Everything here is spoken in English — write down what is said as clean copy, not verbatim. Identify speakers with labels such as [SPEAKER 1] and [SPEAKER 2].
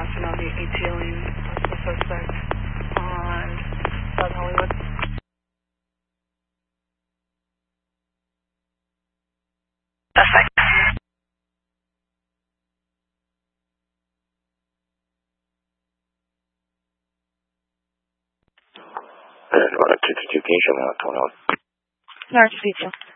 [SPEAKER 1] Johnson on the detailing the suspect on South Hollywood. Suspect.
[SPEAKER 2] Notification, 21.
[SPEAKER 1] Nurse, detail.